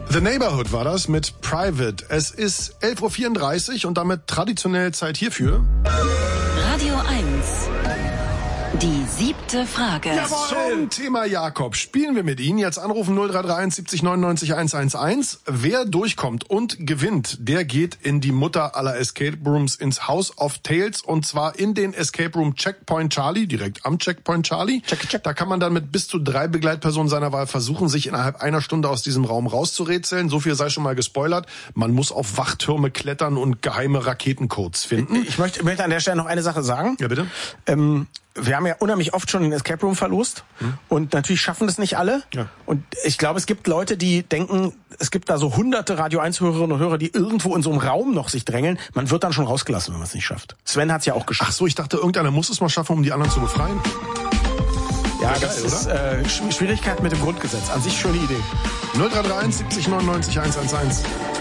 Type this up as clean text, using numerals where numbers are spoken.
The Neighborhood war das mit Private. Es ist 11.34 Uhr und damit traditionell Zeit hierfür. Radio 1. Die 7. Frage. Zum Thema Jakob spielen wir mit Ihnen. Jetzt anrufen 0331 70 99 111. Wer durchkommt und gewinnt, der geht in die Mutter aller Escape Rooms, ins House of Tales, und zwar in den Escape Room Checkpoint Charlie, direkt am Checkpoint Charlie. Check. Da kann man dann mit bis zu 3 Begleitpersonen seiner Wahl versuchen, sich innerhalb einer Stunde aus diesem Raum rauszurätseln. So viel sei schon mal gespoilert. Man muss auf Wachtürme klettern und geheime Raketencodes finden. Ich möchte an der Stelle noch eine Sache sagen. Ja, bitte. Wir haben ja unheimlich oft schon den Escape Room verlost und natürlich schaffen das nicht alle. Ja. Und ich glaube, es gibt Leute, die denken, es gibt da so hunderte Radio 1 Hörerinnen und Hörer, die irgendwo in so einem Raum noch sich drängeln. Man wird dann schon rausgelassen, wenn man es nicht schafft. Sven hat es ja auch geschafft. Ach so, ich dachte, irgendeiner muss es mal schaffen, um die anderen zu befreien. Ja, das ist Schwierigkeit mit dem Grundgesetz. An sich schöne Idee. 0331 70 99 111.